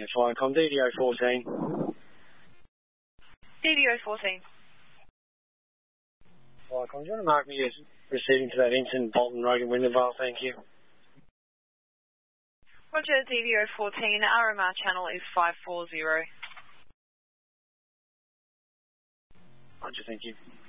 Yes, Viacom, DDO 14. DDO 14. Viacom, do you want to mark me as receiving to that Inton, Bolton Road in Wintervale? Thank you. Roger, DDO 14, RMR channel is 540. Roger, thank you.